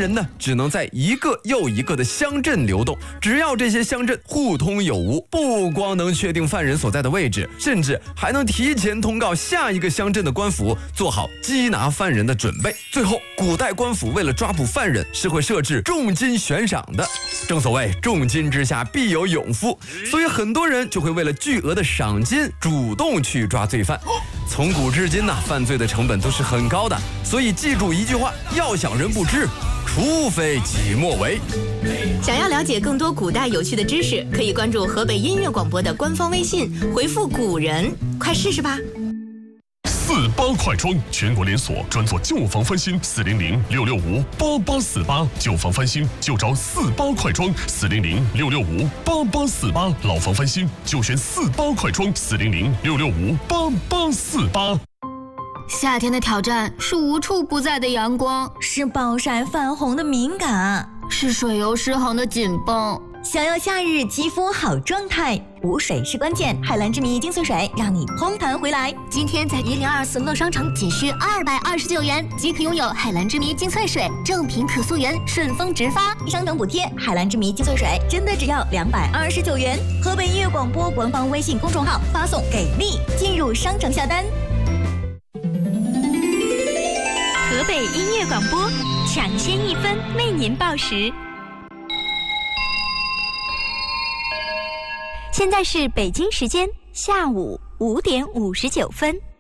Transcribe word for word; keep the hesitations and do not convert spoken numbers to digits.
人呢，只能在一个又一个的乡镇流动，只要这些乡镇互通有无，不光能确定犯人所在的位置，甚至还能提前通告下一个乡镇的官府，做好缉拿犯人的准备。最后，古代官府为了抓捕犯人，是会设置重金悬赏的。正所谓重金之下必有勇夫，所以很多人就会为了巨额的赏金，主动去抓罪犯。从古至今呢，犯罪的成本都是很高的，所以记住一句话：要想人不知，除非己莫为。 想要了解更多古代有趣的知识，可以关注河北音乐广播的官方微信，回复古人，快试试吧。 四八快装，全国连锁，专做旧房翻新，四零零六六五八八四八，旧房翻新就找四八快装，四零零六六五八八四八，老房翻新就选四八快装，四零零六六五八八四八。 夏天的挑战是无处不在的阳光， 是暴晒泛红的敏感， 是水油失衡的紧绷。 想要夏日肌肤好状态，补水是关键。海蓝之谜精粹水让你嘭弹回来。 今天在一零二四乐商城仅需二百二十九元即可拥有海蓝之谜精粹水，正品可溯源，顺丰直发， 商等补贴。海蓝之谜精粹水真的只要两百二十九元。河北音乐广播官方微信公众号发送给力进入商城下单。 河北音乐广播抢先一分为您报时。现在是北京时间下午五点五十九分。